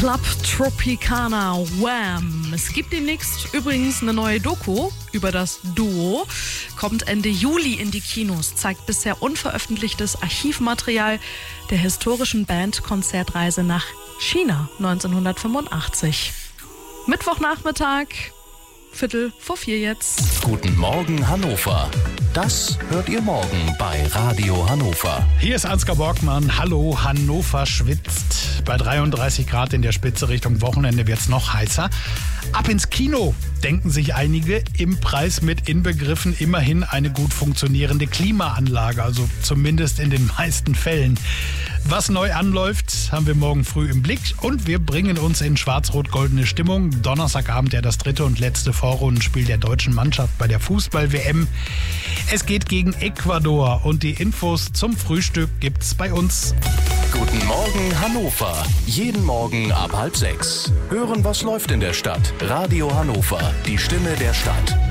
Club Tropicana, Wham! Es gibt demnächst übrigens eine neue Doku über das Duo. Kommt Ende Juli in die Kinos, zeigt bisher unveröffentlichtes Archivmaterial der historischen Band Konzertreise nach China 1985. Mittwochnachmittag, 3:45 jetzt. Guten Morgen Hannover. Das hört ihr morgen bei Radio Hannover. Hier ist Ansgar Borgmann. Hallo, Hannover schwitzt. Bei 33 Grad in der Spitze Richtung Wochenende wird es noch heißer. Ab ins Kino, denken sich einige. Im Preis mit inbegriffen immerhin eine gut funktionierende Klimaanlage, also zumindest in den meisten Fällen. Was neu anläuft, haben wir morgen früh im Blick und wir bringen uns in schwarz-rot-goldene Stimmung. Donnerstagabend das dritte und letzte Vorrundenspiel der deutschen Mannschaft bei der Fußball-WM. Es geht gegen Ecuador und die Infos zum Frühstück gibt's bei uns. Guten Morgen Hannover. Jeden Morgen ab 5:30. Hören, was läuft in der Stadt. Radio Hannover, die Stimme der Stadt.